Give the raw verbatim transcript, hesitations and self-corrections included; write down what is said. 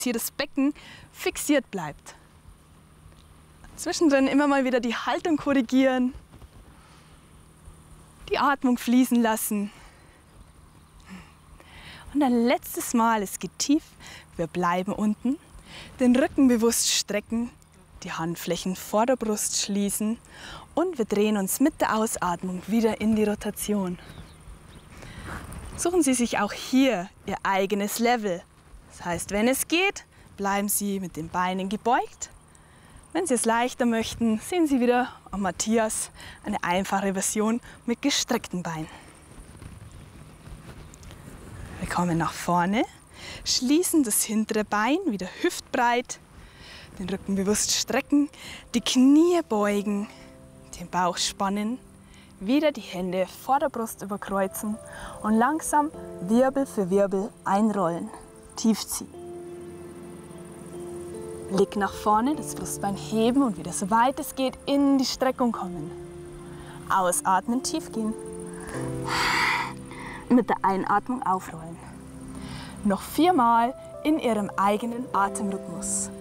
hier das Becken fixiert bleibt. Zwischendrin immer mal wieder die Haltung korrigieren, die Atmung fließen lassen. Und ein letztes Mal, es geht tief, wir bleiben unten, den Rücken bewusst strecken, die Handflächen vor der Brust schließen und wir drehen uns mit der Ausatmung wieder in die Rotation. Suchen Sie sich auch hier Ihr eigenes Level. Das heißt, wenn es geht, bleiben Sie mit den Beinen gebeugt. Wenn Sie es leichter möchten, sehen Sie wieder am Matthias eine einfache Version mit gestreckten Beinen. Wir kommen nach vorne, schließen das hintere Bein wieder hüftbreit, den Rücken bewusst strecken, die Knie beugen, den Bauch spannen, wieder die Hände vor der Brust überkreuzen und langsam Wirbel für Wirbel einrollen, tief ziehen. Blick nach vorne, das Brustbein heben und wieder so weit es geht in die Streckung kommen. Ausatmen, tief gehen. Mit der Einatmung aufrollen. Noch viermal in Ihrem eigenen Atemrhythmus.